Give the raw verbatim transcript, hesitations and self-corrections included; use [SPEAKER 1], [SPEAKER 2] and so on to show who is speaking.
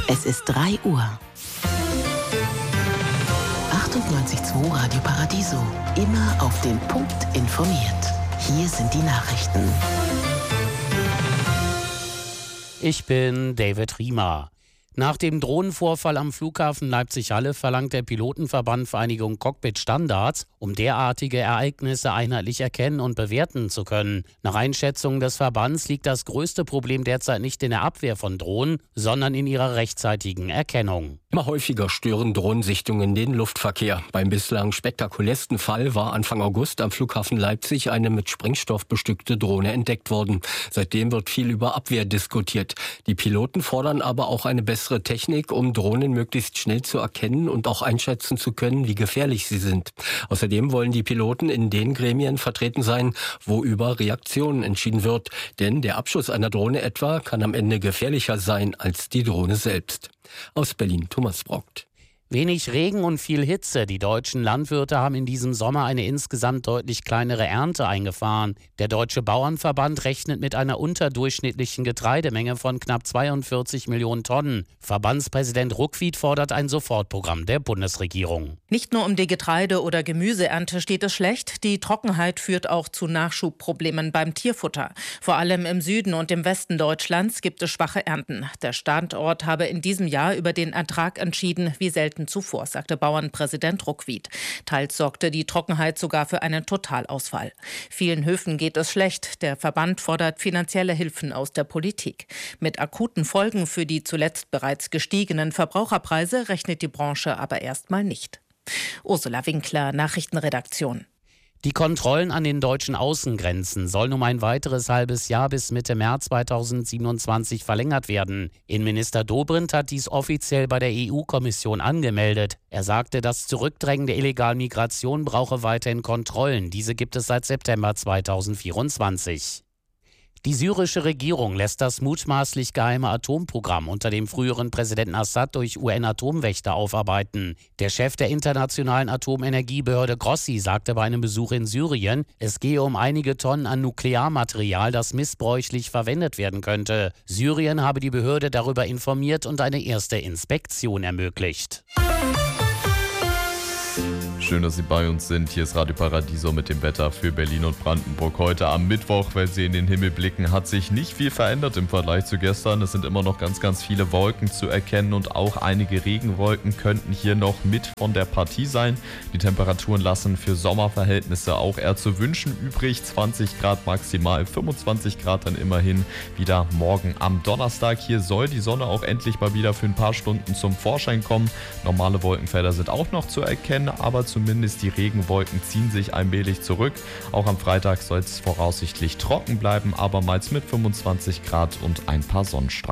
[SPEAKER 1] Es ist drei Uhr. achtundneunzig Komma zwei Radio Paradiso. Immer auf den Punkt informiert. Hier sind die Nachrichten.
[SPEAKER 2] Ich bin David Riemer. Nach dem Drohnenvorfall am Flughafen Leipzig-Halle verlangt der Pilotenverband Vereinigung Cockpit Standards, um derartige Ereignisse einheitlich erkennen und bewerten zu können. Nach Einschätzung des Verbands liegt das größte Problem derzeit nicht in der Abwehr von Drohnen, sondern in ihrer rechtzeitigen Erkennung.
[SPEAKER 3] Immer häufiger stören Drohnensichtungen den Luftverkehr. Beim bislang spektakulärsten Fall war Anfang August am Flughafen Leipzig eine mit Sprengstoff bestückte Drohne entdeckt worden. Seitdem wird viel über Abwehr diskutiert. Die Piloten fordern aber auch eine bessere Technik, um Drohnen möglichst schnell zu erkennen und auch einschätzen zu können, wie gefährlich sie sind. Außerdem wollen die Piloten in den Gremien vertreten sein, wo über Reaktionen entschieden wird. Denn der Abschuss einer Drohne etwa kann am Ende gefährlicher sein als die Drohne selbst. Aus Berlin, Thomas Brockt.
[SPEAKER 2] Wenig Regen und viel Hitze. Die deutschen Landwirte haben in diesem Sommer eine insgesamt deutlich kleinere Ernte eingefahren. Der Deutsche Bauernverband rechnet mit einer unterdurchschnittlichen Getreidemenge von knapp zweiundvierzig Millionen Tonnen. Verbandspräsident Ruckwied fordert ein Sofortprogramm der Bundesregierung.
[SPEAKER 4] Nicht nur um die Getreide- oder Gemüseernte steht es schlecht. Die Trockenheit führt auch zu Nachschubproblemen beim Tierfutter. Vor allem im Süden und im Westen Deutschlands gibt es schwache Ernten. Der Standort habe in diesem Jahr über den Ertrag entschieden, wie selten zuvor, sagte Bauernpräsident Ruckwied. Teils sorgte die Trockenheit sogar für einen Totalausfall. Vielen Höfen geht es schlecht. Der Verband fordert finanzielle Hilfen aus der Politik. Mit akuten Folgen für die zuletzt bereits gestiegenen Verbraucherpreise rechnet die Branche aber erstmal nicht. Ursula Winkler, Nachrichtenredaktion.
[SPEAKER 2] Die Kontrollen an den deutschen Außengrenzen sollen um ein weiteres halbes Jahr bis Mitte März zweitausendsiebenundzwanzig verlängert werden. Innenminister Dobrindt hat dies offiziell bei der E U-Kommission angemeldet. Er sagte, das Zurückdrängen der illegalen Migration brauche weiterhin Kontrollen. Diese gibt es seit September zweitausendvierundzwanzig. Die syrische Regierung lässt das mutmaßlich geheime Atomprogramm unter dem früheren Präsidenten Assad durch U N-Atomwächter aufarbeiten. Der Chef der Internationalen Atomenergiebehörde Grossi sagte bei einem Besuch in Syrien, es gehe um einige Tonnen an Nuklearmaterial, das missbräuchlich verwendet werden könnte. Syrien habe die Behörde darüber informiert und eine erste Inspektion ermöglicht.
[SPEAKER 5] Schön, dass Sie bei uns sind. Hier ist Radio Paradiso mit dem Wetter für Berlin und Brandenburg. Heute am Mittwoch, wenn Sie in den Himmel blicken, hat sich nicht viel verändert im Vergleich zu gestern. Es sind immer noch ganz, ganz viele Wolken zu erkennen und auch einige Regenwolken könnten hier noch mit von der Partie sein. Die Temperaturen lassen für Sommerverhältnisse auch eher zu wünschen übrig. zwanzig Grad maximal, fünfundzwanzig Grad dann immerhin wieder morgen am Donnerstag. Hier soll die Sonne auch endlich mal wieder für ein paar Stunden zum Vorschein kommen. Normale Wolkenfelder sind auch noch zu erkennen, aber zu Zumindest die Regenwolken ziehen sich allmählich zurück. Auch am Freitag soll es voraussichtlich trocken bleiben, abermals mit fünfundzwanzig Grad und ein paar Sonnenstrahlen.